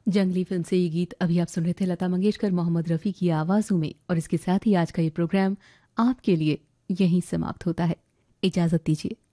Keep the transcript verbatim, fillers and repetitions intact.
जंगली फिल्म से ये गीत अभी आप सुन रहे थे लता मंगेशकर मोहम्मद रफ़ी की आवाज़ों में। और इसके साथ ही आज का ये प्रोग्राम आपके लिए यहीं समाप्त होता है। इजाज़त दीजिए।